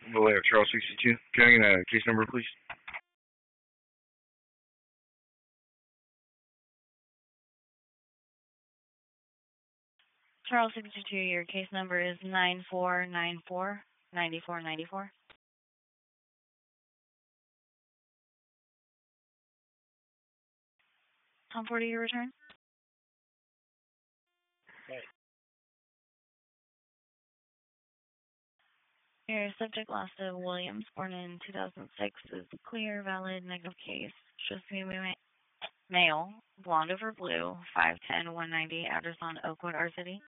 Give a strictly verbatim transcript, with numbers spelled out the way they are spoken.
We'll have Charles sixty-two. Can I get a case number, please? Charles sixty-two, your case number is nine four nine four nine four nine four. Tom Ford, your return? Right. Your subject last of Williams, born in two thousand six, is clear, valid, negative case. Shows to be ma- male, blonde over blue, five ten, one ninety, address on Oakwood, R City.